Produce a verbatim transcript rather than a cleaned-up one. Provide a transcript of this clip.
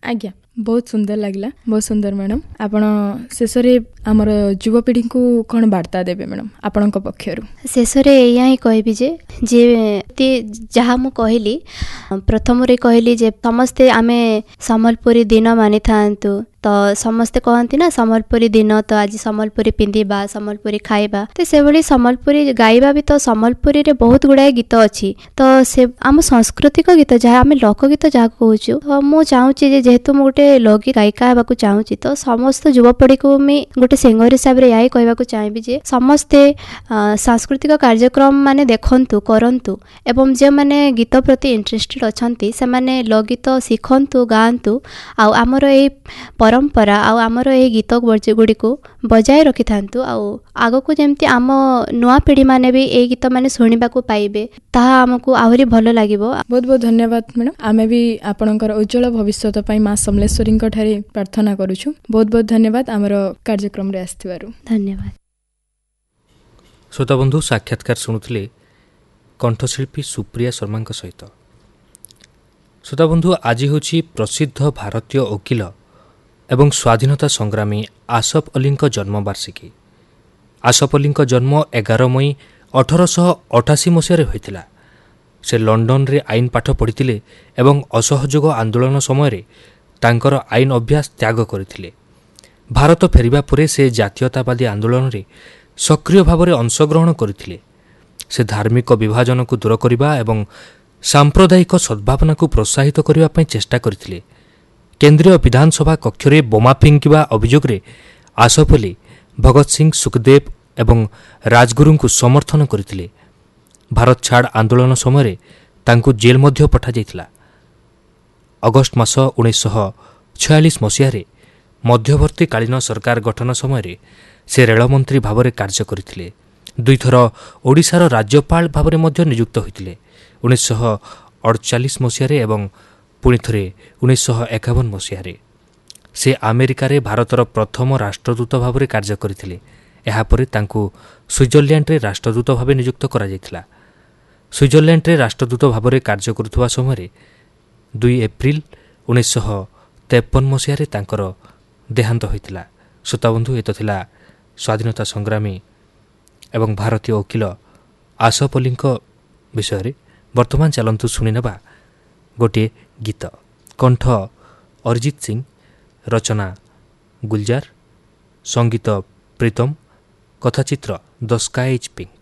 आज्ञा बहुत सुंदर लगला बहुत सुंदर मैडम आपण शेष आमर युवपीढ़ी को कौन वार्ता देबे मैडम आपण पक्षर शेष या ही कहबी जे जे जहाँ मु कहली प्रथम रे कहली जे समस्ते आमे सम्बलपुरी दिन मानि थांतु तो समस्ते कहती ना सम्बलपुरी दिन तो आज सम्बलपुरी पिंधिबा सम्बलपुरी खाइबा तो से भली सम्बलपुरी गाइबा भी तो सम्बलपुरी रे बहुत गुड़ाए गीत अच्छी तो से आम सांस्कृतिक गीत जहाँ आम लोकगीत जहाँ कहूँ तो मु चाहूँगी जेहेतु मु गोटे लोकगीत गायिका होगा चाहूँगी तो समस्त युवपीढ़ी को मुझे गोटे सिंगर हिसाब से यही कहवाक चाहिए जे समस्ते सांस्कृतिक कार्यक्रम माने देखंतु करंतु एवं जो माने गीत प्रति इंटरेस्टेड अछंती से माने लोकगीत शिखंतु गांतु आ हमर ए परंपरा आ हमर ए गीत गुड़ी को बजाय रखि थांतु आ आगो को जेमती आम नुआ पीढ़ी माने भी ए गीत माने सुनिबा को पाइबे ताहा हमकु आहुरी भलो लागिबो। बहुत बहुत धन्यवाद मैडम आमे भी आपनकर उज्जवल भविष्यत पई मां समलेश्वरी ठारे प्रार्थना करूछु। बहुत बहुत धन्यवाद आमर कार्यक्रम रे आस्थिबारु धन्यवाद। श्रोता बंधु साक्षात्कार शुणुथिले कंठशिल्पी सुप्रिया शर्मा सहित। श्रोता बंधु आज होछि प्रसिद्ध भारतीय वकील एवं स्वाधीनता संग्रामी आसफ अली जन्मवार्षिकी। आसफ अली जन्म एगार मई अठरश अठाशी मसीह होता। से लंडन रे आईन पाठ पढ़ी एवं असहयोग आंदोलन समय तांकर आईन अभ्यास त्याग करथिले। भारत फेरिबा परे से जातीयतावादी आंदोलन रे सक्रिय भाव में अंशग्रहण करथिले। से धार्मिक विभाजन को दूर करने एवं सांप्रदायिक सद्भावना को प्रोत्साहित करने चेष्टा करथिले। केंद्रीय विधानसभा कक्ष रे बोमा फिंकिबा अभियोग रे आसफ अली भगत सिंह सुखदेव एवं राजगुरु को समर्थन करथिले। भारत छाड़ आंदोलन समय तांको जेल मध्य पठा जाइथिला। अगस्ट मास उन्नीस छयालीस मसीह मध्यवर्ती कालीन सरकार गठन समय से रेलमंत्री भाव में कार्य करथिले। दुई थर ओडिशार राज्यपाल भाव में नियुक्त होइतिले उन्नीस अड़चाश मसीह एवं पुणी थे उन्नीस एकावन मसीह से अमेरिका रे भारतर प्रथम राष्ट्रदूत भाव में कार्य करथिले। एहापरे तांको स्विट्जरलैंड रे राष्ट्रदूत भाव नियुक्त करा जायतिला। स्विट्जरलैंड रे राष्ट्रदूत भाव में कार्य करुवा समय दुई एप्रिल उन्नीस तेपन मसीह तांकर देहांत होइतिला। श्रोताबंधु एत थिला स्वाधीनता संग्रामी एवं भारतीय वकील आसफ अली विषय। वर्तमान चलंतु शुणी नेबा गोटे गीत। कंठ अरिजीत सिंह, रचना गुलजार, संगीत प्रीतम, कथाचित्र द स्काई इज पिंक।